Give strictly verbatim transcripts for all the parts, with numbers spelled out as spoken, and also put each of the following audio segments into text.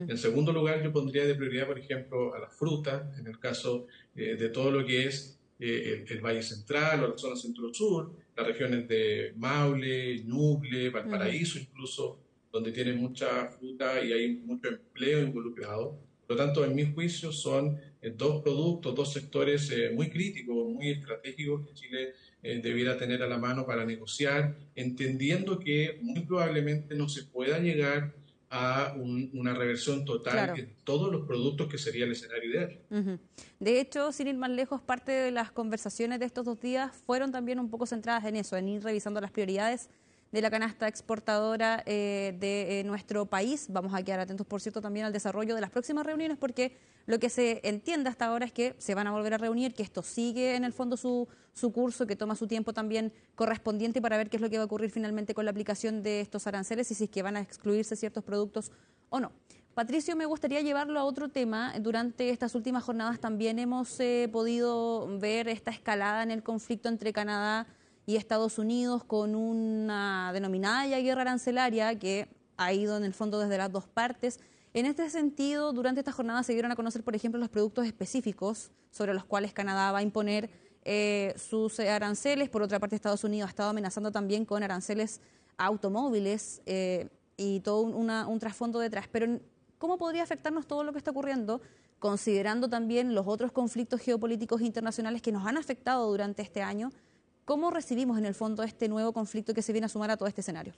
En segundo lugar, yo pondría de prioridad, por ejemplo, a las frutas, en el caso eh, de todo lo que es eh, el, el Valle Central o la zona centro-sur, las regiones de Maule, Ñuble, Ujú. Valparaíso incluso, donde tienen mucha fruta y hay mucho empleo involucrado. Por lo tanto, en mi juicio, son eh, dos productos, dos sectores eh, muy críticos, muy estratégicos que Chile eh, debiera tener a la mano para negociar, entendiendo que muy probablemente no se pueda llegar a un- una reversión total Claro. en todos los productos que sería el escenario ideal. Ujú. De hecho, sin ir más lejos, parte de las conversaciones de estos dos días fueron también un poco centradas en eso, en ir revisando las prioridades de la canasta exportadora eh, de eh, nuestro país. Vamos a quedar atentos, por cierto, también al desarrollo de las próximas reuniones, porque lo que se entiende hasta ahora es que se van a volver a reunir, que esto sigue en el fondo su, su curso, que toma su tiempo también correspondiente para ver qué es lo que va a ocurrir finalmente con la aplicación de estos aranceles y si es que van a excluirse ciertos productos o no. Patricio, me gustaría llevarlo a otro tema. Durante estas últimas jornadas también hemos eh, podido ver esta escalada en el conflicto entre Canadá y Estados Unidos con una denominada ya guerra arancelaria que ha ido en el fondo desde las dos partes. En este sentido, durante esta jornada se dieron a conocer, por ejemplo, los productos específicos sobre los cuales Canadá va a imponer eh, sus aranceles. Por otra parte, Estados Unidos ha estado amenazando también con aranceles a automóviles eh, y todo un, una, un trasfondo detrás. Pero ¿cómo podría afectarnos todo lo que está ocurriendo, considerando también los otros conflictos geopolíticos internacionales que nos han afectado durante este año? ¿Cómo recibimos en el fondo este nuevo conflicto que se viene a sumar a todo este escenario?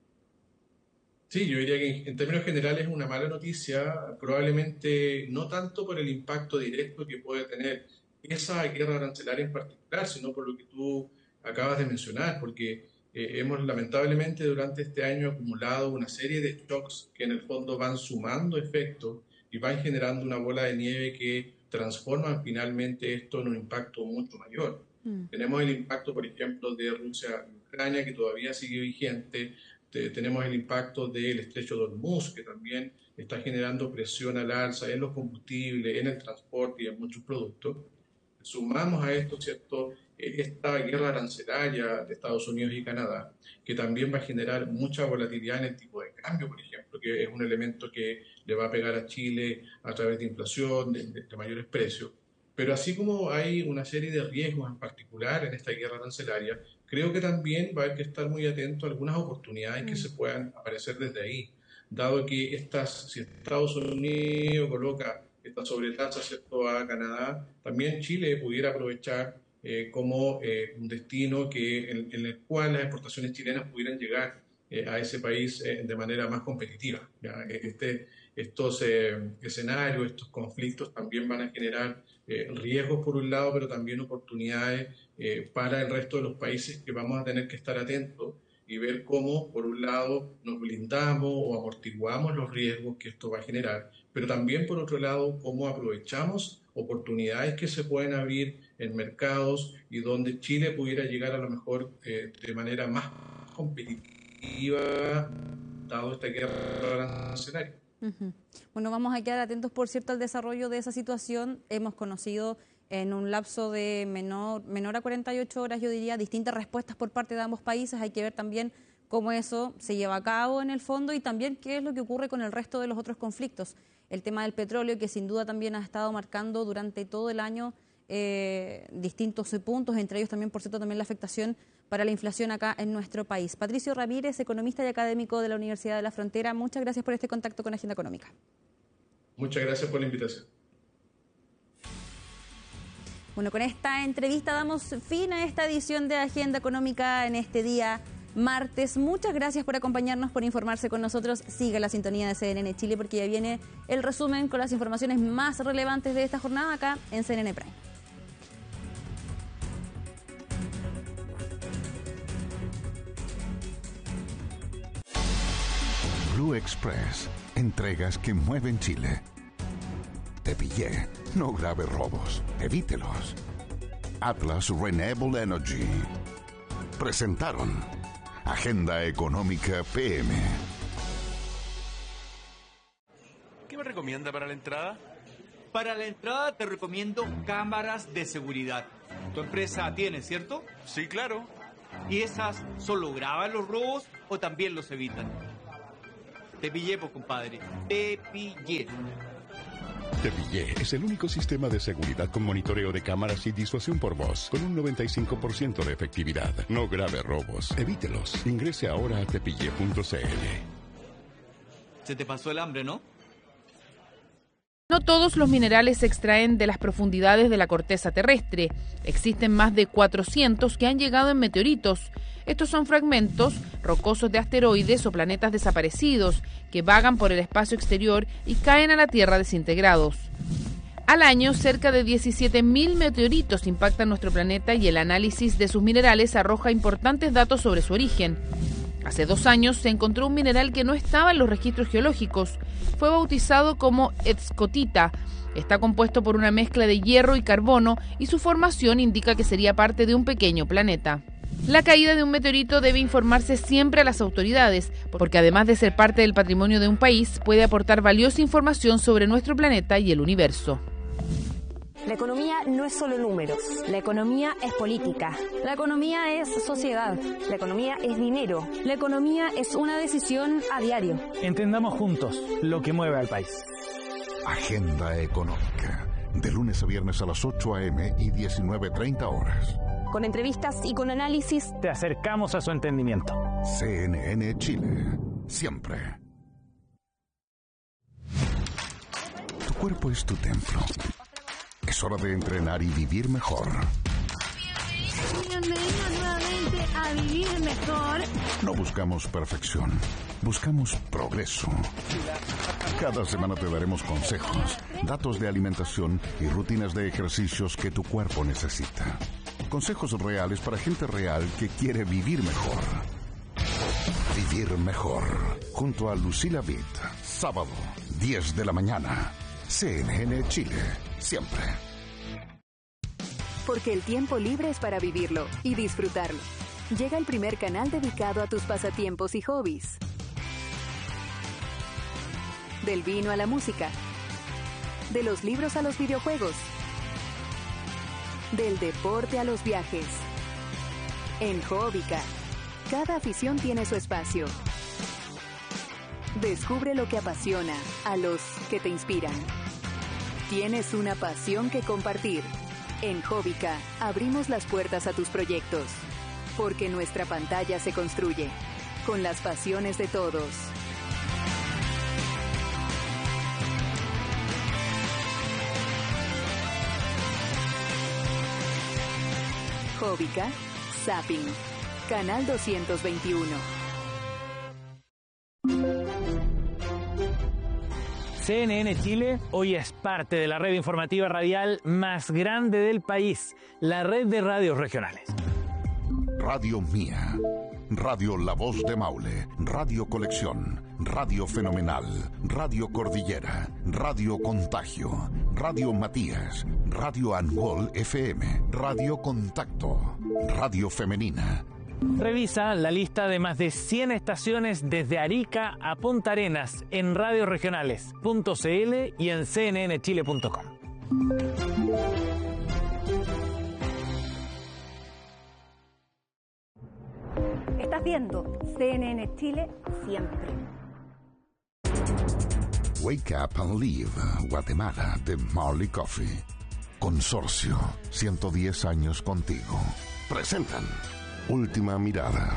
Sí, yo diría que en términos generales es una mala noticia, probablemente no tanto por el impacto directo que puede tener esa guerra arancelaria en particular, sino por lo que tú acabas de mencionar, porque eh, hemos lamentablemente durante este año acumulado una serie de shocks que en el fondo van sumando efectos y van generando una bola de nieve que transforman finalmente esto en un impacto mucho mayor. Mm. Tenemos el impacto, por ejemplo, de Rusia y Ucrania, que todavía sigue vigente. Te- tenemos el impacto del estrecho de Hormuz, que también está generando presión al alza en los combustibles, en el transporte y en muchos productos. Sumamos a esto, ¿cierto?, eh, esta guerra arancelaria de Estados Unidos y Canadá, que también va a generar mucha volatilidad en el tipo de cambio, por ejemplo, que es un elemento que le va a pegar a Chile a través de inflación, de, de- de mayores precios. Pero así como hay una serie de riesgos en particular en esta guerra arancelaria, creo que también va a haber que estar muy atento a algunas oportunidades que Mm. se puedan aparecer desde ahí, dado que estas, si Estados Unidos coloca esta sobretasa, ¿cierto?, a Canadá, también Chile pudiera aprovechar eh, como eh, un destino que, en, en el cual las exportaciones chilenas pudieran llegar eh, a ese país eh, de manera más competitiva. ¿Ya? Este, estos eh, escenarios, estos conflictos también van a generar eh, riesgos por un lado, pero también oportunidades eh, para el resto de los países que vamos a tener que estar atentos y ver cómo, por un lado, nos blindamos o amortiguamos los riesgos que esto va a generar, pero también, por otro lado, cómo aprovechamos oportunidades que se pueden abrir en mercados y donde Chile pudiera llegar a lo mejor eh, de manera más competitiva, dado esta guerra arancelaria. Ujú. Bueno, vamos a quedar atentos, por cierto, al desarrollo de esa situación. Hemos conocido en un lapso de menor, menor a cuarenta y ocho horas, yo diría, distintas respuestas por parte de ambos países. Hay que ver también cómo eso se lleva a cabo en el fondo y también qué es lo que ocurre con el resto de los otros conflictos. El tema del petróleo, que sin duda también ha estado marcando durante todo el año eh, distintos eh, puntos, entre ellos también, por cierto, también la afectación para la inflación acá en nuestro país. Patricio Ramírez, economista y académico de la Universidad de la Frontera, muchas gracias por este contacto con Agenda Económica. Muchas gracias por la invitación. Bueno, con esta entrevista damos fin a esta edición de Agenda Económica en este día martes. Muchas gracias por acompañarnos, por informarse con nosotros. Siga la sintonía de C N N Chile porque ya viene el resumen con las informaciones más relevantes de esta jornada acá en C N N Prime. Blue Express. Entregas que mueven Chile. Te pillé. No grave robos. Evítelos. Atlas Renewable Energy. Presentaron Agenda Económica P M. ¿Qué me recomienda para la entrada? Para la entrada te recomiendo cámaras de seguridad. Tu empresa tiene, ¿cierto? Sí, claro. ¿Y esas solo graban los robos o también los evitan? Te pillé, pues, compadre. Te pillé. Te Pillé es el único sistema de seguridad con monitoreo de cámaras y disuasión por voz, con un noventa y cinco por ciento de efectividad. No grave robos, evítelos. Ingrese ahora a tepillé punto c l. Se te pasó el hambre, ¿no? No todos los minerales se extraen de las profundidades de la corteza terrestre. Existen más de cuatrocientos que han llegado en meteoritos. Estos son fragmentos rocosos de asteroides o planetas desaparecidos que vagan por el espacio exterior y caen a la Tierra desintegrados. Al año, cerca de diecisiete mil meteoritos impactan nuestro planeta y el análisis de sus minerales arroja importantes datos sobre su origen. Hace dos años se encontró un mineral que no estaba en los registros geológicos. Fue bautizado como escotita. Está compuesto por una mezcla de hierro y carbono y su formación indica que sería parte de un pequeño planeta. La caída de un meteorito debe informarse siempre a las autoridades, porque además de ser parte del patrimonio de un país, puede aportar valiosa información sobre nuestro planeta y el universo. La economía no es solo números. La economía es política. La economía es sociedad. La economía es dinero. La economía es una decisión a diario. Entendamos juntos lo que mueve al país. Agenda Económica. De lunes a viernes a las ocho a eme y diecinueve treinta horas. Con entrevistas y con análisis. Te acercamos a su entendimiento. C N N Chile. Siempre. Tu cuerpo es tu templo. Es hora de entrenar y vivir mejor. Bienvenido nuevamente a Vivir Mejor. No buscamos perfección, buscamos progreso. Cada semana te daremos consejos, datos de alimentación y rutinas de ejercicios que tu cuerpo necesita. Consejos reales para gente real que quiere vivir mejor. Vivir mejor. Junto a Lucila Vitt. Sábado, diez de la mañana. C N N Chile. Siempre. Porque el tiempo libre es para vivirlo y disfrutarlo. Llega el primer canal dedicado a tus pasatiempos y hobbies. Del vino a la música. De los libros a los videojuegos. Del deporte a los viajes. En Hobbica, cada afición tiene su espacio. Descubre lo que apasiona a los que te inspiran. Tienes una pasión que compartir. En Hobbica abrimos las puertas a tus proyectos. Porque nuestra pantalla se construye con las pasiones de todos. Hobbica, Zapping, Canal doscientos veintiuno. C N N Chile hoy es parte de la red informativa radial más grande del país, la red de radios regionales. Radio Mía, Radio La Voz de Maule, Radio Colección, Radio Fenomenal, Radio Cordillera, Radio Contagio, Radio Matías, Radio Angol F M, Radio Contacto, Radio Femenina. Revisa la lista de más de cien estaciones desde Arica a Punta Arenas en radios regionales punto c l y en c n n chile punto com. Estás viendo C N N Chile siempre. Wake Up and Live, Guatemala, de Marley Coffee. Consorcio, ciento diez años contigo. Presentan Última Mirada.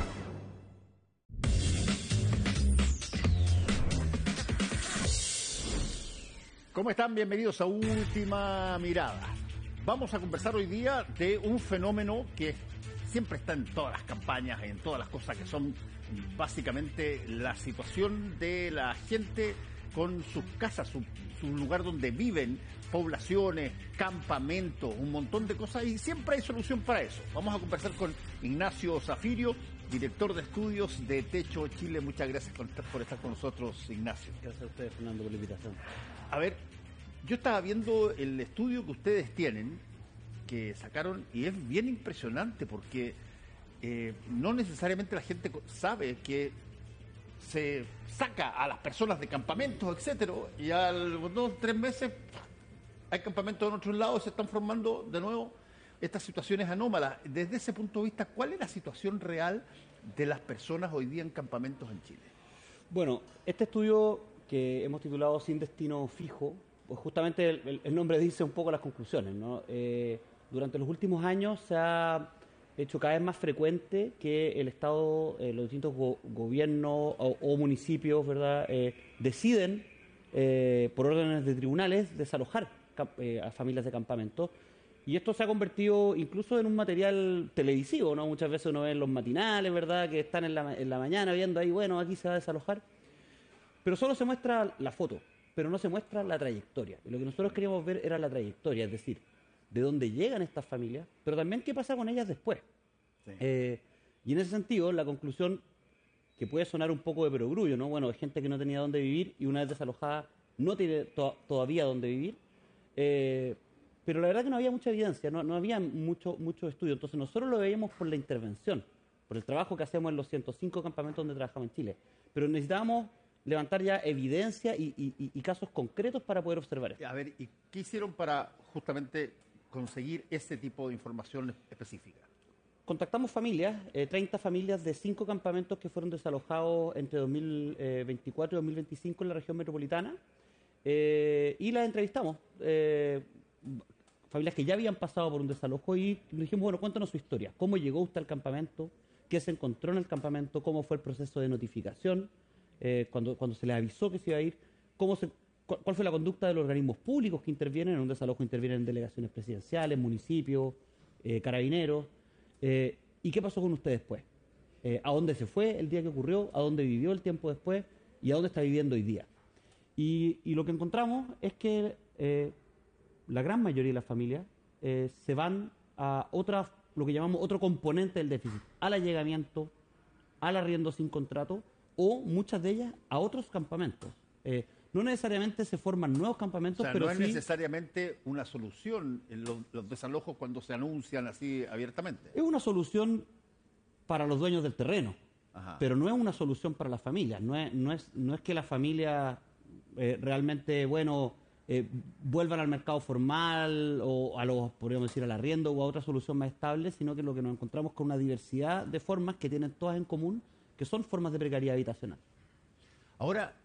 ¿Cómo están? Bienvenidos a Última Mirada. Vamos a conversar hoy día de un fenómeno que siempre está en todas las campañas, en todas las cosas que son básicamente la situación de la gente con sus casas, su, su lugar donde viven, poblaciones, campamentos, un montón de cosas, y siempre hay solución para eso. Vamos a conversar con Ignacio Zafirio, director de estudios de Techo Chile. Muchas gracias por estar con nosotros, Ignacio. Gracias a ustedes, Fernando, por la invitación. A ver, yo estaba viendo el estudio que ustedes tienen, que sacaron, y es bien impresionante porque eh, no necesariamente la gente sabe que se saca a las personas de campamentos, etcétera, y a los dos, tres meses hay campamentos en otros lados, se están formando de nuevo estas situaciones anómalas. Desde ese punto de vista, ¿cuál es la situación real de las personas hoy día en campamentos en Chile? Bueno, este estudio que hemos titulado Sin Destino Fijo, pues justamente el, el nombre dice un poco las conclusiones, ¿no? Eh, durante los últimos años se ha hecho cada vez más frecuente que el Estado, eh, los distintos go gobiernos o, o municipios, ¿verdad?, eh, deciden, eh, por órdenes de tribunales, desalojar eh, a familias de campamentos. Y esto se ha convertido incluso en un material televisivo, ¿no? Muchas veces uno ve en los matinales, ¿verdad?, que están en la, en la mañana viendo ahí, bueno, aquí se va a desalojar. Pero solo se muestra la foto, pero no se muestra la trayectoria. Y lo que nosotros queríamos ver era la trayectoria, es decir, de dónde llegan estas familias, pero también qué pasa con ellas después. Sí. Eh, y en ese sentido, la conclusión, que puede sonar un poco de perogrullo, ¿no? Bueno, hay gente que no tenía dónde vivir y una vez desalojada no tiene to todavía dónde vivir. Eh, pero la verdad que no había mucha evidencia, no, no había mucho, mucho estudio. Entonces nosotros lo veíamos por la intervención, por el trabajo que hacemos en los ciento cinco campamentos donde trabajamos en Chile. Pero necesitábamos levantar ya evidencia y, y, y casos concretos para poder observar esto. A ver, ¿y qué hicieron para justamente conseguir ese tipo de información específica? Contactamos familias, eh, treinta familias de cinco campamentos que fueron desalojados entre dos mil veinticuatro y dos mil veinticinco en la región metropolitana, eh, y las entrevistamos. Eh, familias que ya habían pasado por un desalojo y le dijimos, bueno, cuéntanos su historia. ¿Cómo llegó usted al campamento? ¿Qué se encontró en el campamento? ¿Cómo fue el proceso de notificación? Eh, cuando, cuando se les avisó que se iba a ir, ¿cómo se, cu ¿cuál fue la conducta de los organismos públicos que intervienen? En un desalojo intervienen delegaciones presidenciales, municipios, eh, carabineros. Eh, ¿Y qué pasó con usted después? Eh, ¿A dónde se fue el día que ocurrió? ¿A dónde vivió el tiempo después? ¿Y a dónde está viviendo hoy día? Y, y lo que encontramos es que eh, la gran mayoría de las familias eh, se van a otra, lo que llamamos otro componente del déficit, al allegamiento, al arriendo sin contrato, o muchas de ellas a otros campamentos. Eh, no necesariamente se forman nuevos campamentos, o sea, pero no es sí necesariamente una solución en los, los desalojos cuando se anuncian así abiertamente. Es una solución para los dueños del terreno, Ajá. pero no es una solución para las familias. No es, no es, no es que las familias eh, realmente, bueno, eh, vuelvan al mercado formal o a los, podríamos decir, al arriendo o a otra solución más estable, sino que lo que nos encontramos con una diversidad de formas que tienen todas en común, que son formas de precariedad habitacional. Ahora,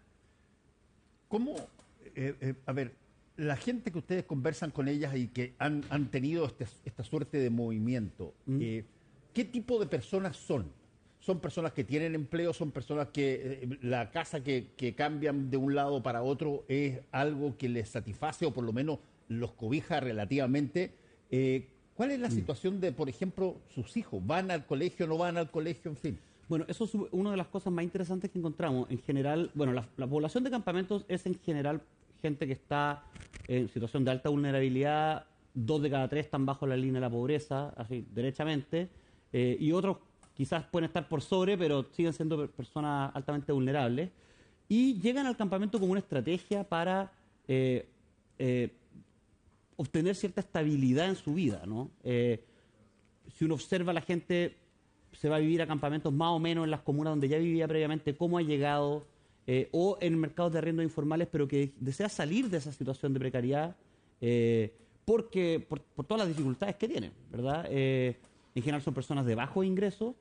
¿cómo, eh, eh, a ver, la gente que ustedes conversan con ellas y que han, han tenido este, esta suerte de movimiento, mm. eh, ¿qué tipo de personas son? ¿Son personas que tienen empleo? ¿Son personas que eh, la casa que, que cambian de un lado para otro es algo que les satisface o por lo menos los cobija relativamente? Eh, ¿Cuál es la mm. situación de, por ejemplo, sus hijos? ¿Van al colegio, no van al colegio, en fin? Bueno, eso es una de las cosas más interesantes que encontramos. En general, bueno, la, la población de campamentos es en general gente que está en situación de alta vulnerabilidad, dos de cada tres están bajo la línea de la pobreza, así, derechamente, eh, y otros quizás pueden estar por sobre, pero siguen siendo personas altamente vulnerables, y llegan al campamento como una estrategia para eh, eh, obtener cierta estabilidad en su vida, ¿no? Eh, si uno observa a la gente, se va a vivir a campamentos más o menos en las comunas donde ya vivía previamente, cómo ha llegado, eh, o en mercados de arriendo informales, pero que desea salir de esa situación de precariedad eh, porque por, por todas las dificultades que tienen, ¿verdad? Eh, en general son personas de bajos ingresos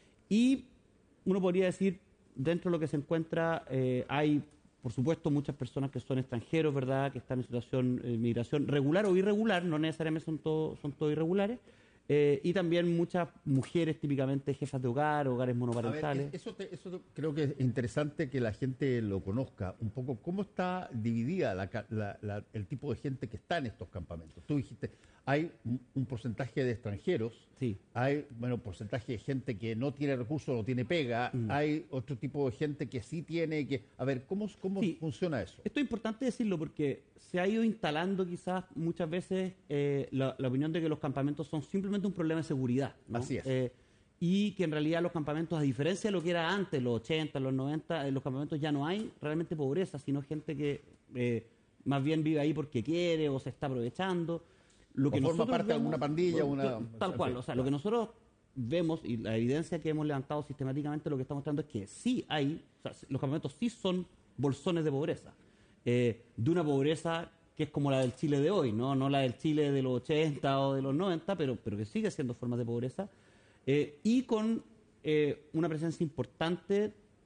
y uno podría decir, dentro de lo que se encuentra, eh, hay, por supuesto, muchas personas que son extranjeros, ¿verdad?, que están en situación de eh, migración regular o irregular, no necesariamente son todos son todo irregulares. Eh, y también muchas mujeres típicamente jefas de hogar, hogares monoparentales. A ver, eso, te, eso creo que es interesante que la gente lo conozca un poco. ¿Cómo está dividida la, la, la, el tipo de gente que está en estos campamentos? Tú dijiste, hay un, un porcentaje de extranjeros, sí. hay bueno porcentaje de gente que no tiene recursos, no tiene pega, mm. hay otro tipo de gente que sí tiene. que A ver, ¿cómo, cómo sí. funciona eso? Esto es importante decirlo porque se ha ido instalando quizás muchas veces eh, la, la opinión de que los campamentos son simplemente un problema de seguridad, ¿no? Así es. Eh, y que en realidad los campamentos, a diferencia de lo que era antes, los ochenta, los noventa, en los campamentos ya no hay realmente pobreza, sino gente que eh, más bien vive ahí porque quiere o se está aprovechando. Lo que o forma parte vemos, de alguna pandilla. Lo, una, tal cual, o sea, lo que nosotros vemos y la evidencia que hemos levantado sistemáticamente lo que está mostrando es que sí hay, o sea, los campamentos sí son bolsones de pobreza, eh, de una pobreza que es como la del Chile de hoy, no, no la del Chile de los ochenta o de los noventa, pero, pero que sigue siendo formas de pobreza, eh, y con eh, una presencia importante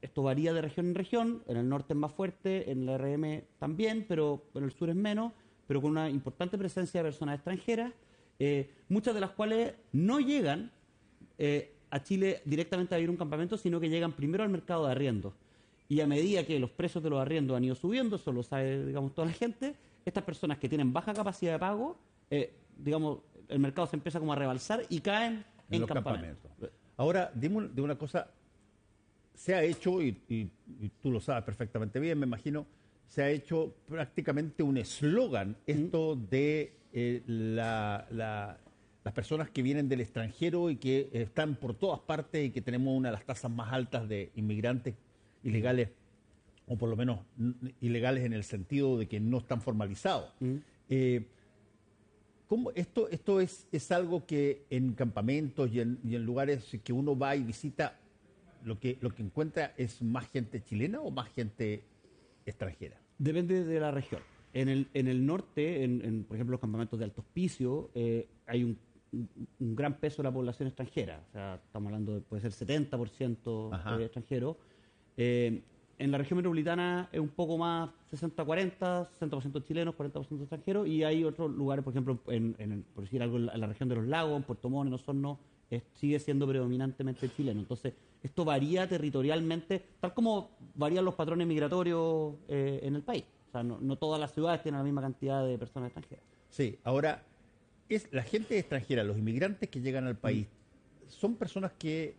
esto varía de región en región, en el norte es más fuerte, en el R M también, pero en el sur es menos, pero con una importante presencia de personas extranjeras, eh, muchas de las cuales no llegan eh, a Chile directamente a vivir un campamento, sino que llegan primero al mercado de arriendos. Y a medida que los precios de los arriendos han ido subiendo, eso lo sabe, digamos, toda la gente, estas personas que tienen baja capacidad de pago, eh, digamos, el mercado se empieza como a rebalsar y caen en, en campamentos. campamentos. Ahora, dime de una cosa, se ha hecho, y, y, y tú lo sabes perfectamente bien, me imagino, se ha hecho prácticamente un eslogan esto ¿Mm? de eh, la, la, las personas que vienen del extranjero y que están por todas partes y que tenemos una de las tasas más altas de inmigrantes ilegales, o por lo menos ilegales en el sentido de que no están formalizados. ¿Mm? Eh, ¿cómo esto esto es, es algo que en campamentos y en, y en lugares que uno va y visita, lo que, lo que encuentra es más gente chilena o más gente extranjera? Depende de la región. En el, en el norte, en, en, por ejemplo, los campamentos de Alto Hospicio, eh, hay un, un gran peso de la población extranjera. O sea, estamos hablando de, puede ser setenta por ciento de extranjeros. Eh, en la región metropolitana es un poco más sesenta cuarenta, sesenta por ciento chilenos, cuarenta por ciento extranjeros, y hay otros lugares, por ejemplo, en, en, por decir algo, en la, en la región de los lagos, en Puerto Montt, en Osorno, es, sigue siendo predominantemente chileno. Entonces, esto varía territorialmente, tal como varían los patrones migratorios eh, en el país. O sea, no, no todas las ciudades tienen la misma cantidad de personas extranjeras. Sí, ahora, es la gente extranjera, los inmigrantes que llegan al país, mm. ¿son personas que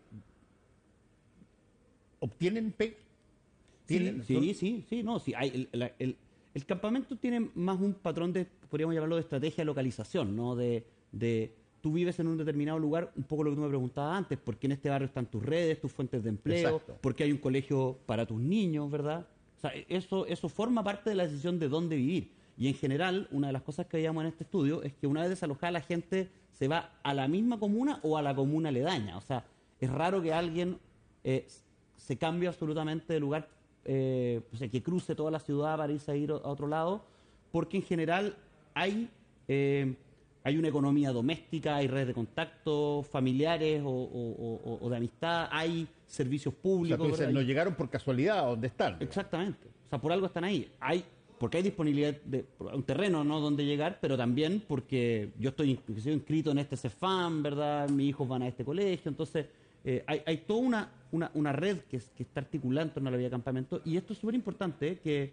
obtienen P E G? Sí, sí, sí, sí, no, sí, hay, el, el, el campamento tiene más un patrón de, podríamos llamarlo, de estrategia de localización, ¿no? De, de tú vives en un determinado lugar, un poco lo que tú me preguntabas antes, porque en este barrio están tus redes, tus fuentes de empleo, Exacto. porque hay un colegio para tus niños, ¿verdad? O sea, eso, eso forma parte de la decisión de dónde vivir. Y en general, una de las cosas que veíamos en este estudio es que una vez desalojada la gente se va a la misma comuna o a la comuna aledaña. O sea, es raro que alguien eh, se cambie absolutamente de lugar, eh, o sea, que cruce toda la ciudad para irse a ir a otro lado, porque en general hay... Eh, Hay una economía doméstica, hay redes de contacto, familiares o, o, o, o de amistad, hay servicios públicos. O sea, tú dices, no llegaron por casualidad a donde están. Exactamente. O sea, por algo están ahí. Hay, porque hay disponibilidad de un terreno, ¿no?, donde llegar, pero también porque yo estoy inscrito en este CEFAM, ¿verdad? Mis hijos van a este colegio. Entonces, eh, hay, hay toda una, una, una red que, que está articulando en torno a la vida de campamento. Y esto es súper importante, ¿eh? que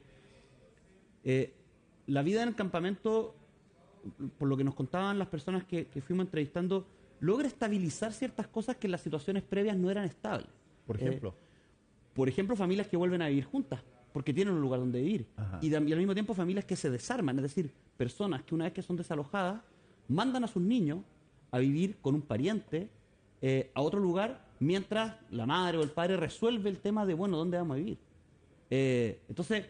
eh, la vida en el campamento, por lo que nos contaban las personas que, que fuimos entrevistando, logra estabilizar ciertas cosas que en las situaciones previas no eran estables. Por ejemplo. Eh, por ejemplo, familias que vuelven a vivir juntas, porque tienen un lugar donde vivir. Y, de, y al mismo tiempo familias que se desarman, es decir, personas que una vez que son desalojadas, mandan a sus niños a vivir con un pariente eh, a otro lugar, mientras la madre o el padre resuelve el tema de, bueno, ¿dónde vamos a vivir? Eh, entonces,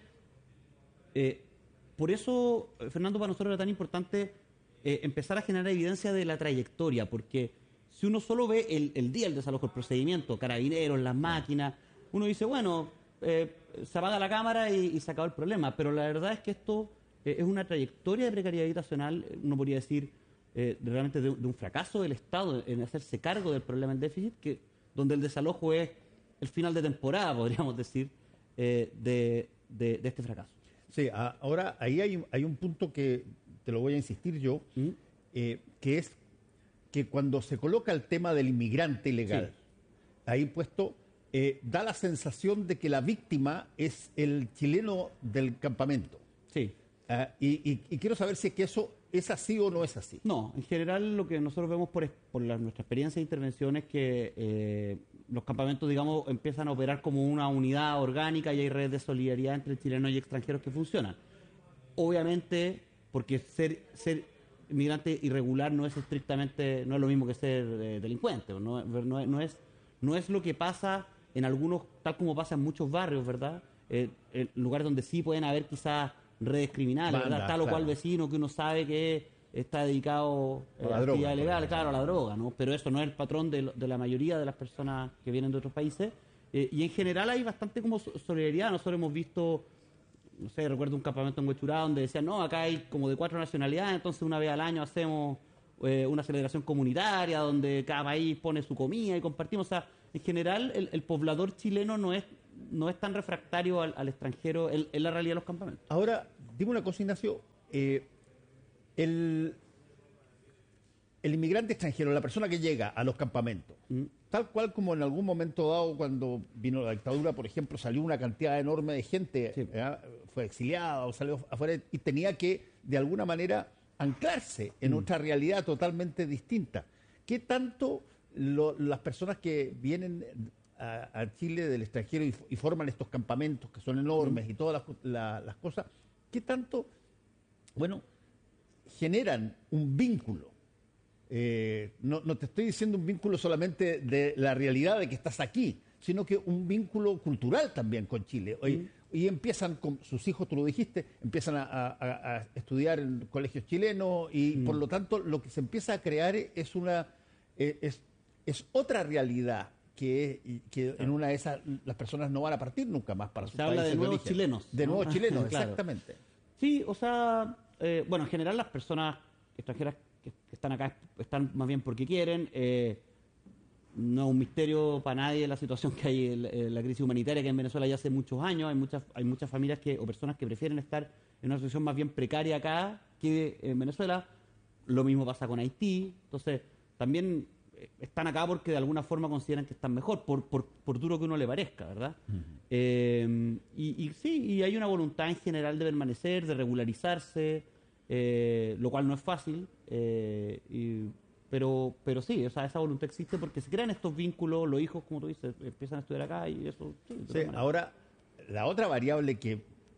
eh, por eso, Fernando, para nosotros era tan importante eh, empezar a generar evidencia de la trayectoria, porque si uno solo ve el, el día del desalojo, el procedimiento, carabineros, las máquinas, uno dice, bueno, eh, se apaga la cámara y, y se acabó el problema, pero la verdad es que esto eh, es una trayectoria de precariedad habitacional, uno podría decir, eh, realmente de, de un fracaso del Estado en hacerse cargo del problema del déficit, que donde el desalojo es el final de temporada, podríamos decir, eh, de, de, de este fracaso. Sí, ahora ahí hay, hay un punto que te lo voy a insistir yo, ¿Mm? eh, que es que cuando se coloca el tema del inmigrante ilegal, sí. ahí puesto, eh, da la sensación de que la víctima es el chileno del campamento. Sí. Uh, y, y, y quiero saber si es que eso es así o no es así. No, en general lo que nosotros vemos por, por la, nuestra experiencia de intervención es que eh, los campamentos, digamos, empiezan a operar como una unidad orgánica y hay redes de solidaridad entre chilenos y extranjeros que funcionan. Obviamente, porque ser, ser inmigrante irregular no es estrictamente, no es lo mismo que ser eh, delincuente, no, no, no, es, no es lo que pasa en algunos, tal como pasa en muchos barrios, ¿verdad? Eh, en lugares donde sí pueden haber quizás redes criminales, Banda, ¿verdad? Tal o claro. cual vecino que uno sabe que está dedicado eh, a actividad ilegal, claro, a la droga, ¿no? Pero eso no es el patrón de, de la mayoría de las personas que vienen de otros países. Eh, y en general hay bastante como solidaridad. Nosotros hemos visto, no sé, recuerdo un campamento en Huechurá donde decían, no, acá hay como de cuatro nacionalidades, entonces una vez al año hacemos eh, una celebración comunitaria donde cada país pone su comida y compartimos. O sea, en general el, el poblador chileno no es no es tan refractario al, al extranjero en, en la realidad de los campamentos. Ahora, dime una cosa, Ignacio. Eh, el, el inmigrante extranjero, la persona que llega a los campamentos, mm. tal cual como en algún momento dado, cuando vino la dictadura, por ejemplo, salió una cantidad enorme de gente, sí. ¿eh? Fue exiliada o salió afuera y tenía que, de alguna manera, anclarse en mm. otra realidad totalmente distinta. ¿Qué tanto lo, las personas que vienen a, a Chile del extranjero y, y forman estos campamentos que son enormes mm. y todas las, la, las cosas, qué tanto, bueno, generan un vínculo? Eh, no, no te estoy diciendo un vínculo solamente de la realidad de que estás aquí, sino que un vínculo cultural también con Chile. Hoy, mm. Y empiezan con sus hijos, tú lo dijiste, empiezan a, a, a estudiar en colegios chilenos y mm. por lo tanto lo que se empieza a crear es una eh, es, es otra realidad que, que en una de esas las personas no van a partir nunca más para sus se países habla de, de nuevos origen. chilenos. De ¿no? nuevos chilenos, claro. exactamente. Sí, o sea, eh, bueno, en general las personas extranjeras que, que están acá están más bien porque quieren. Eh, No es un misterio para nadie la situación que hay, en la crisis humanitaria que hay en Venezuela ya hace muchos años. Hay muchas, hay muchas familias que o personas que prefieren estar en una situación más bien precaria acá que en Venezuela. Lo mismo pasa con Haití. Entonces, también están acá porque de alguna forma consideran que están mejor, por, por, por duro que uno le parezca, ¿verdad? Uh-huh. eh, y, y sí, y hay una voluntad en general de permanecer, de regularizarse, eh, lo cual no es fácil. Eh, y, Pero, pero sí, o sea, esa voluntad existe porque se crean estos vínculos, los hijos, como tú dices, empiezan a estudiar acá y eso... Sí, sí, ahora, la otra variable que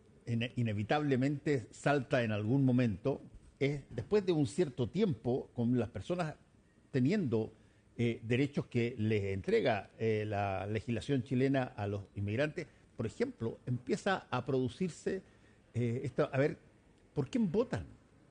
inevitablemente salta en algún momento es, después de un cierto tiempo, con las personas teniendo eh, derechos que les entrega eh, la legislación chilena a los inmigrantes, por ejemplo, empieza a producirse eh, esto, a ver, ¿por quién votan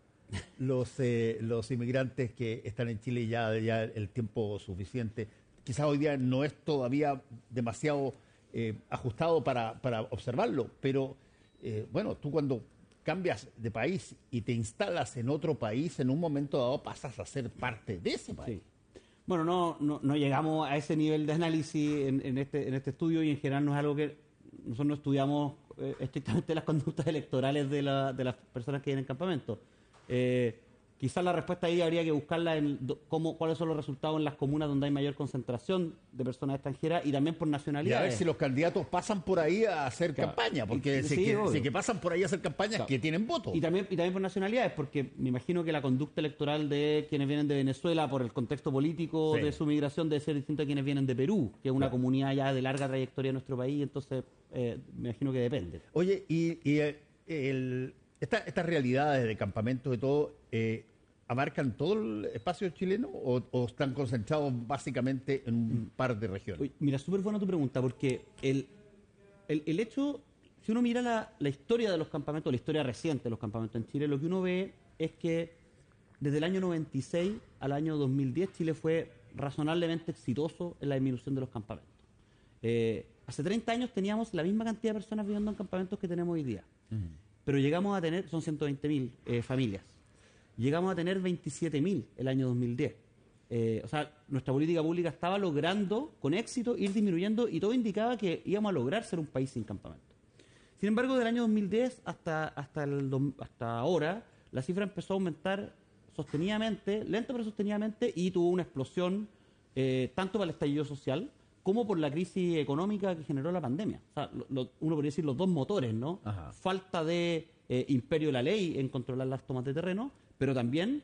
los eh, los inmigrantes que están en Chile ya, ya el tiempo suficiente? Quizás hoy día no es todavía demasiado eh, ajustado para, para observarlo, pero eh, bueno, tú cuando cambias de país y te instalas en otro país, en un momento dado pasas a ser parte de ese país. Sí. Bueno, no, no, no llegamos a ese nivel de análisis en, en, este, en este estudio y en general no es algo que nosotros no estudiamos eh, estrictamente las conductas electorales de, la, de las personas que vienen en campamento. Eh, quizás la respuesta ahí habría que buscarla en cómo, cuáles son los resultados en las comunas donde hay mayor concentración de personas extranjeras y también por nacionalidad. Y a ver si los candidatos pasan por ahí a hacer claro. campaña, porque y, si, sí, que, si que pasan por ahí a hacer campaña claro. que tienen votos. Y también, y también por nacionalidades, porque me imagino que la conducta electoral de quienes vienen de Venezuela por el contexto político sí. de su migración debe ser distinta a quienes vienen de Perú, que es una claro. comunidad ya de larga trayectoria en nuestro país, entonces eh, me imagino que depende. Oye, y, y el, el, esta, estas realidades de campamentos y todo... Eh, ¿abarcan todo el espacio chileno o, o están concentrados básicamente en un par de regiones? Oye, mira, súper buena tu pregunta, porque el, el, el hecho, si uno mira la, la historia de los campamentos, la historia reciente de los campamentos en Chile, lo que uno ve es que desde el año noventa y seis al año dos mil diez Chile fue razonablemente exitoso en la disminución de los campamentos. Eh, hace treinta años teníamos la misma cantidad de personas viviendo en campamentos que tenemos hoy día, uh-huh. pero llegamos a tener, son ciento veinte mil eh, familias. Llegamos a tener veintisiete mil el año dos mil diez. Eh, o sea, nuestra política pública estaba logrando, con éxito, ir disminuyendo y todo indicaba que íbamos a lograr ser un país sin campamento. Sin embargo, del año dos mil diez hasta, hasta, el, hasta ahora, la cifra empezó a aumentar sostenidamente, lento pero sostenidamente, y tuvo una explosión eh, tanto para el estallido social como por la crisis económica que generó la pandemia. O sea, lo, lo, uno podría decir los dos motores, ¿no? Ajá. Falta de eh, imperio de la ley en controlar las tomas de terreno, pero también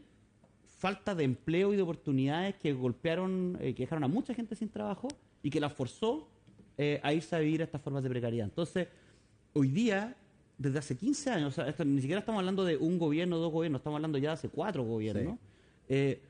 falta de empleo y de oportunidades que golpearon, eh, que dejaron a mucha gente sin trabajo y que las forzó eh, a irse a vivir a estas formas de precariedad. Entonces, hoy día, desde hace quince años, o sea, esto, ni siquiera estamos hablando de un gobierno o dos gobiernos, estamos hablando ya de hace cuatro gobiernos, sí. eh,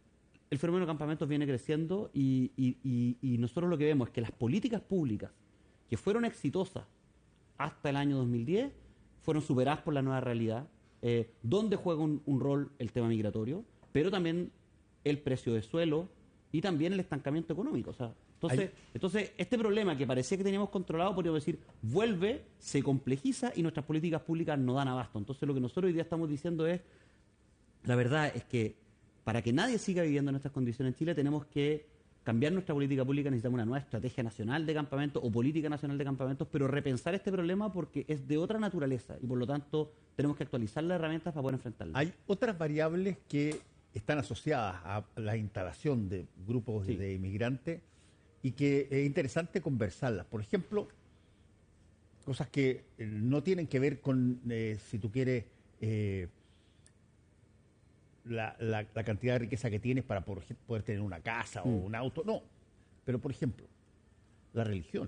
el fenómeno de campamentos viene creciendo y, y, y, y nosotros lo que vemos es que las políticas públicas que fueron exitosas hasta el año dos mil diez fueron superadas por la nueva realidad. Eh, donde juega un, un rol el tema migratorio, pero también el precio de suelo y también el estancamiento económico. O sea, entonces, entonces, este problema que parecía que teníamos controlado, podríamos decir, vuelve, se complejiza y nuestras políticas públicas no dan abasto. Entonces, lo que nosotros hoy día estamos diciendo es, la verdad es que para que nadie siga viviendo en estas condiciones en Chile, tenemos que cambiar nuestra política pública, necesitamos una nueva estrategia nacional de campamentos o política nacional de campamentos, pero repensar este problema porque es de otra naturaleza y por lo tanto tenemos que actualizar las herramientas para poder enfrentarlo. Hay otras variables que están asociadas a la instalación de grupos sí. de inmigrantes y que es interesante conversarlas. Por ejemplo, cosas que no tienen que ver con, eh, si tú quieres, eh, la, la, la cantidad de riqueza que tienes para por, poder tener una casa mm. o un auto. No, pero por ejemplo, la religión.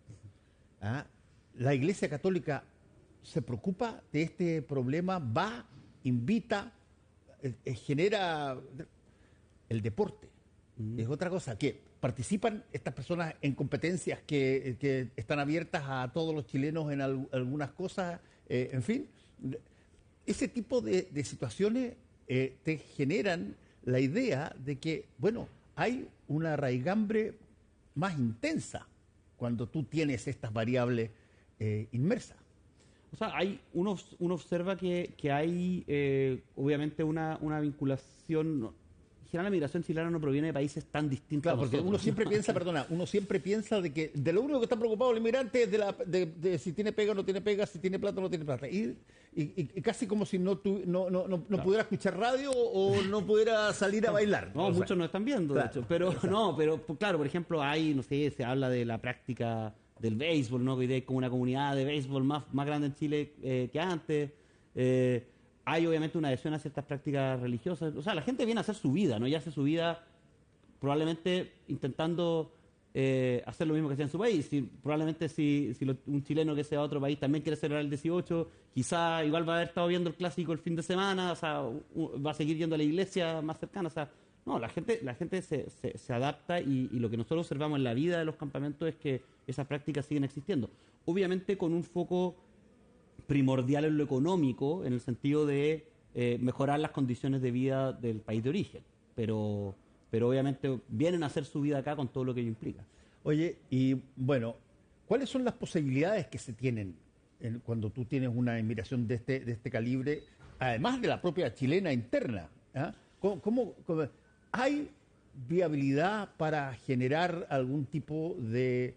¿Ah? La Iglesia Católica se preocupa de este problema, va, invita, eh, genera el deporte. Mm. Es otra cosa, que participan estas personas en competencias que, que están abiertas a todos los chilenos en al, algunas cosas, eh, en fin. Ese tipo de, de situaciones eh, te generan la idea de que, bueno, hay una raigambre más intensa cuando tú tienes estas variables eh, inmersas. O sea, hay uno, uno observa que, que hay eh, obviamente una, una vinculación. En general, la migración chilena no proviene de países tan distintos. Claro, porque uno siempre piensa, perdona, uno siempre piensa de que de lo único que está preocupado el inmigrante es de, la, de, de si tiene pega o no tiene pega, si tiene plata o no tiene plata. Y, y, y casi como si no, tu, no, no, no, no claro. pudiera escuchar radio o no pudiera salir a bailar. No, o sea, muchos no están viendo, claro, de hecho. Pero exacto. no, pero claro, por ejemplo, hay, no sé, se habla de la práctica del béisbol, ¿no? Que hoy día hay como una comunidad de béisbol más, más grande en Chile eh, que antes. Eh, Hay obviamente una adhesión a ciertas prácticas religiosas. O sea, la gente viene a hacer su vida, ¿no? Y hace su vida probablemente intentando eh, hacer lo mismo que hacía en su país. Si, probablemente si, si lo, un chileno que sea de otro país también quiere celebrar el dieciocho, quizá igual va a haber estado viendo el clásico el fin de semana, o sea, va a seguir yendo a la iglesia más cercana. O sea, no, la gente, la gente se, se, se adapta y, y lo que nosotros observamos en la vida de los campamentos es que esas prácticas siguen existiendo. Obviamente con un foco primordial en lo económico, en el sentido de eh, mejorar las condiciones de vida del país de origen, pero, pero obviamente vienen a hacer su vida acá con todo lo que ello implica. Oye, y bueno, ¿cuáles son las posibilidades que se tienen en, cuando tú tienes una inmigración de este, de este calibre, además de la propia chilena interna? ¿Ah? ¿Cómo, cómo, cómo, ¿Hay viabilidad para generar algún tipo de,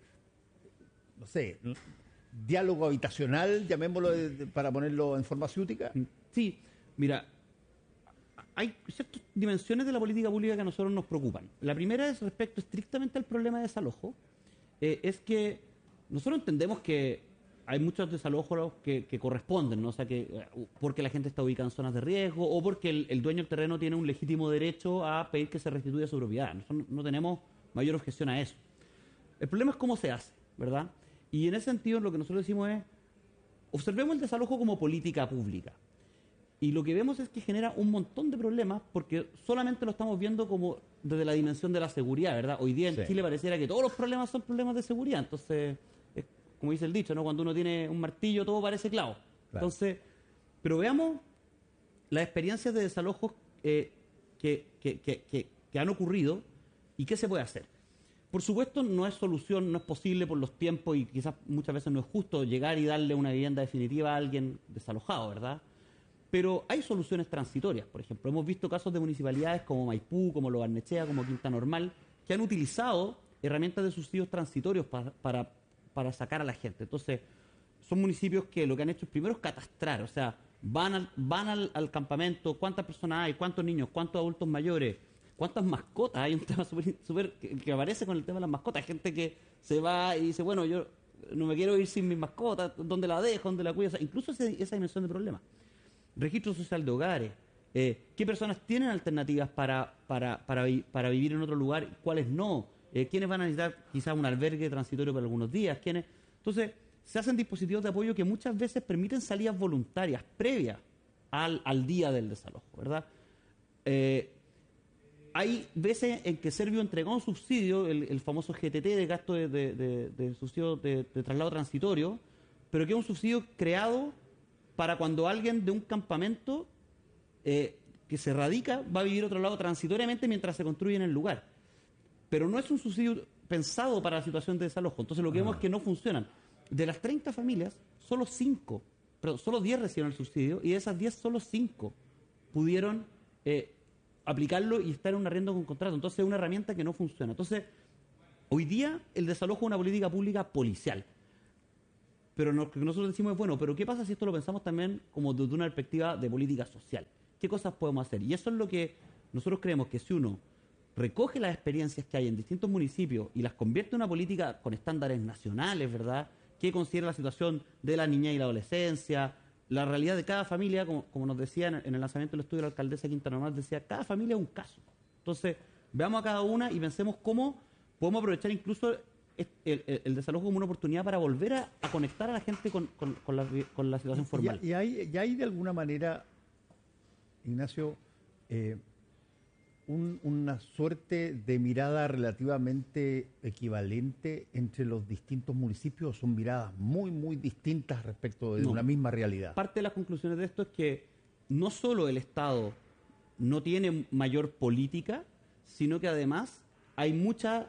no sé, diálogo habitacional, llamémoslo de, de, para ponerlo en forma ciútica? Sí, mira, hay ciertas dimensiones de la política pública que a nosotros nos preocupan. La primera es respecto estrictamente al problema de desalojo, eh, es que nosotros entendemos que hay muchos desalojos que, que corresponden, ¿no? O sea, que porque la gente está ubicada en zonas de riesgo o porque el, el dueño del terreno tiene un legítimo derecho a pedir que se restituya su propiedad. Nosotros no tenemos mayor objeción a eso. El problema es cómo se hace, ¿verdad? Y en ese sentido lo que nosotros decimos es, observemos el desalojo como política pública. Y lo que vemos es que genera un montón de problemas porque solamente lo estamos viendo como desde la dimensión de la seguridad, ¿verdad? Hoy día en sí. Chile pareciera que todos los problemas son problemas de seguridad. Entonces, es, como dice el dicho, ¿no? Cuando uno tiene un martillo todo parece clavo. Claro. Entonces, pero veamos las experiencias de desalojos eh, que, que, que, que, que han ocurrido y qué se puede hacer. Por supuesto, no es solución, no es posible por los tiempos y quizás muchas veces no es justo llegar y darle una vivienda definitiva a alguien desalojado, ¿verdad? Pero hay soluciones transitorias. Por ejemplo, hemos visto casos de municipalidades como Maipú, como Lo Barnechea, como Quinta Normal, que han utilizado herramientas de subsidios transitorios para, para, para sacar a la gente. Entonces, son municipios que lo que han hecho es primero es catastrar, o sea, van al, van al, al campamento, cuántas personas hay, cuántos niños, cuántos adultos mayores, ¿cuántas mascotas? Hay un tema súper super que, que aparece con el tema de las mascotas. Hay gente que se va y dice, bueno, yo no me quiero ir sin mis mascotas, ¿dónde la dejo? ¿Dónde la cuido? O sea, incluso ese, esa dimensión de problemas. Registro social de hogares. Eh, ¿Qué personas tienen alternativas para, para, para, para vivir en otro lugar? ¿Cuáles no? Eh, ¿Quiénes van a necesitar quizás un albergue transitorio por algunos días? ¿Quiénes? Entonces, se hacen dispositivos de apoyo que muchas veces permiten salidas voluntarias previas al, al día del desalojo, ¿verdad? Eh, Hay veces en que Servio entregó un subsidio, el, el famoso G T T de gasto de, de, de, de subsidio de, de traslado transitorio, pero que es un subsidio creado para cuando alguien de un campamento eh, que se radica va a vivir otro lado transitoriamente mientras se construye en el lugar. Pero no es un subsidio pensado para la situación de desalojo. Entonces lo que vemos es que no funcionan. De las treinta familias, solo cinco, perdón, solo diez recibieron el subsidio y de esas diez, solo cinco pudieron... Eh, aplicarlo y estar en un arriendo con contrato. Entonces es una herramienta que no funciona. Entonces, hoy día el desalojo es una política pública policial. Pero lo que nosotros decimos es, bueno, pero ¿qué pasa si esto lo pensamos también como desde una perspectiva de política social? ¿Qué cosas podemos hacer? Y eso es lo que nosotros creemos, que si uno recoge las experiencias que hay en distintos municipios y las convierte en una política con estándares nacionales, ¿verdad?, que considera la situación de la niñez y la adolescencia, la realidad de cada familia, como, como nos decía en, en el lanzamiento del estudio de la alcaldesa Quintana Normal, decía, cada familia es un caso. Entonces, veamos a cada una y pensemos cómo podemos aprovechar incluso el, el, el desalojo como una oportunidad para volver a, a conectar a la gente con, con, con, la, con la situación formal. Y, y, hay, y hay de alguna manera, Ignacio, eh, un, una suerte de mirada relativamente equivalente entre los distintos municipios, son miradas muy, muy distintas respecto de no. una misma realidad. Parte de las conclusiones de esto es que no solo el Estado no tiene mayor política, sino que además hay mucha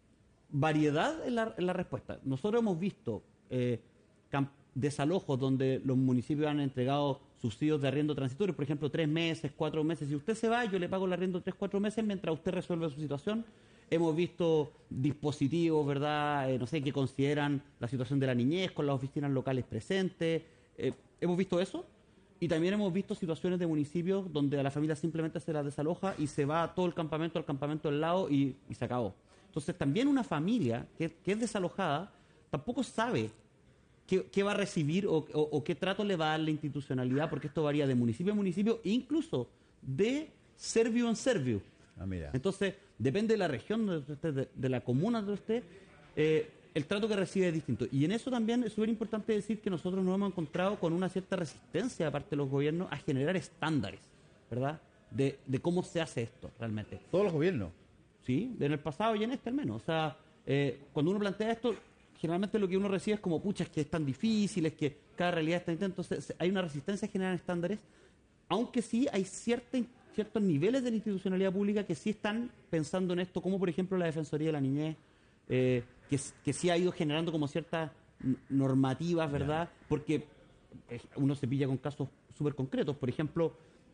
variedad en la, en la respuesta. Nosotros hemos visto eh, desalojos donde los municipios han entregado subsidios de arriendo transitorio, por ejemplo, tres meses, cuatro meses. Si usted se va, yo le pago el arriendo tres, cuatro meses mientras usted resuelve su situación. Hemos visto dispositivos, ¿verdad?, eh, no sé, que consideran la situación de la niñez con las oficinas locales presentes. Eh, hemos visto eso. Y también hemos visto situaciones de municipios donde a la familia simplemente se la desaloja y se va a todo el campamento al campamento al lado y, y se acabó. Entonces también una familia que, que es desalojada tampoco sabe qué, qué va a recibir o, o, o qué trato le va a dar la institucionalidad, porque esto varía de municipio a municipio, incluso de servio en servio. Ah, mira. Entonces depende de la región donde usted, de, de la comuna donde usted, eh, el trato que recibe es distinto. Y en eso también es súper importante decir que nosotros nos hemos encontrado con una cierta resistencia de parte de los gobiernos a generar estándares, ¿verdad?, de, de cómo se hace esto realmente. ¿Todos los gobiernos? Sí, en el pasado y en este al menos. O sea, eh, cuando uno plantea esto, generalmente lo que uno recibe es como, pucha, es que es tan difícil, es que cada realidad está distinta. Entonces hay una resistencia a generar estándares, aunque sí hay cierta, ciertos niveles de la institucionalidad pública que sí están pensando en esto, como por ejemplo la Defensoría de la Niñez, eh, que, que sí ha ido generando como ciertas normativas, ¿verdad? Porque uno se pilla con casos súper concretos. Por ejemplo,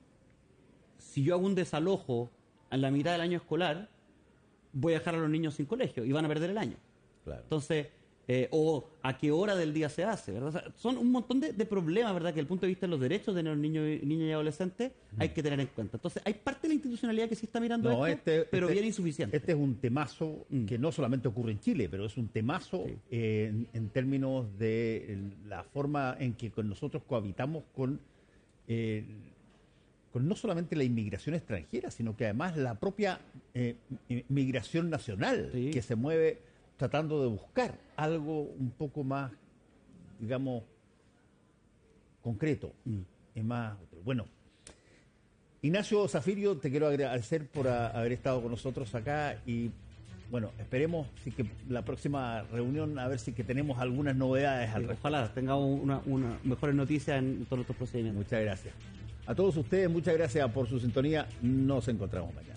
si yo hago un desalojo en la mitad del año escolar, voy a dejar a los niños sin colegio y van a perder el año. Claro. Entonces, eh, o a qué hora del día se hace, ¿verdad? O sea, son un montón de, de problemas, ¿verdad?, que desde el punto de vista de los derechos de los niños, niñas y adolescentes mm. hay que tener en cuenta. Entonces, hay parte de la institucionalidad que sí está mirando no, esto, este, pero este, bien insuficiente. Este es un temazo mm. que no solamente ocurre en Chile, pero es un temazo sí. eh, en, en términos de la forma en que con nosotros cohabitamos con... Eh, con no solamente la inmigración extranjera, sino que además la propia eh, migración nacional, sí. que se mueve tratando de buscar algo un poco más, digamos, concreto. Mm. Y más, bueno, Ignacio Zafirio, te quiero agradecer por a, haber estado con nosotros acá y, bueno, esperemos si que la próxima reunión, a ver si que tenemos algunas novedades al sí, respecto. Ojalá tengamos una, una mejores noticias en todos nuestros procedimientos. Muchas gracias. A todos ustedes, muchas gracias por su sintonía. Nos encontramos mañana.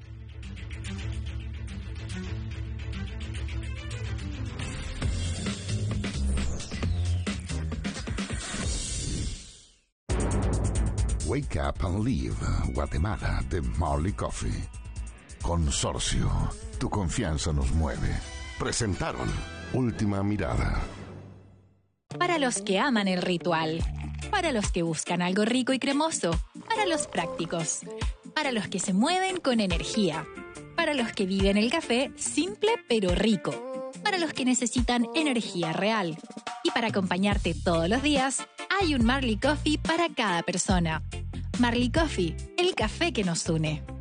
Wake Up and Live, Guatemala, de Marley Coffee. Consorcio, tu confianza nos mueve. Presentaron Última Mirada. Para los que aman el ritual, para los que buscan algo rico y cremoso, para los prácticos, para los que se mueven con energía, para los que viven el café simple pero rico, para los que necesitan energía real. Y para acompañarte todos los días, hay un Marley Coffee para cada persona. Marley Coffee, el café que nos une.